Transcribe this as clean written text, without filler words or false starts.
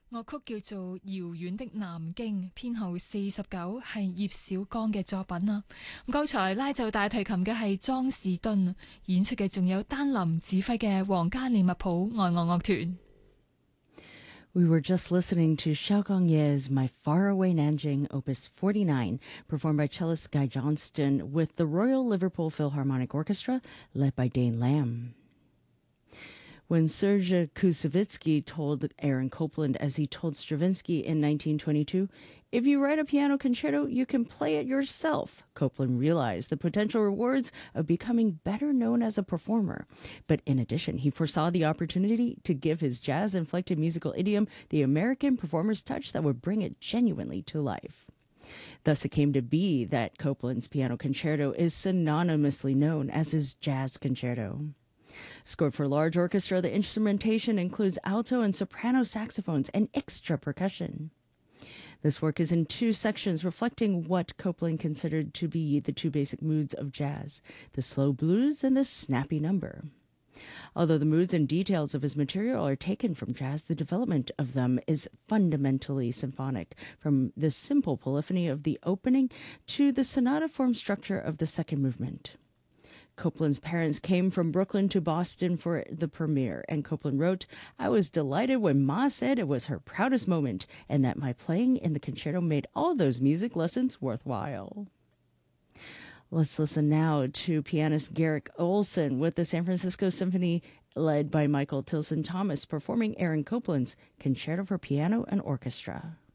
樂曲叫做《遙遠的南京》，編號49，係葉小剛嘅作品啦。剛才拉奏大提琴嘅係莊士敦，演出嘅仲有丹林指揮嘅皇家利物浦愛樂樂團。 We were just listening to Xiao Gangye's My Faraway Nanjing, Opus 49, performed by cellist Guy Johnston with the Royal Liverpool Philharmonic Orchestra, led by Dane Lamb. When Serge Koussevitzky told Aaron Copland, as he told Stravinsky in 1922, "If you write a piano concerto, you can play it yourself," Copland realized the potential rewards of becoming better known as a performer. But in addition, he foresaw the opportunity to give his jazz-inflected musical idiom the American performer's touch that would bring it genuinely to life. Thus it came to be that Copland's piano concerto is synonymously known as his jazz concerto. Scored for large orchestra, the instrumentation includes alto and soprano saxophones and extra percussion. This work is in two sections, reflecting what Copland considered to be the two basic moods of jazz, the slow blues and the snappy number. Although the moods and details of his material are taken from jazz, the development of them is fundamentally symphonic, from the simple polyphony of the opening to the sonata form structure of the second movement. Copland's parents came from Brooklyn to Boston for the premiere, and Copland wrote, "I was delighted when Ma said it was her proudest moment and that my playing in the concerto made all those music lessons worthwhile." Let's listen now to pianist Garrick Olson with the San Francisco Symphony, led by Michael Tilson Thomas, performing Aaron Copland's Concerto for Piano and Orchestra.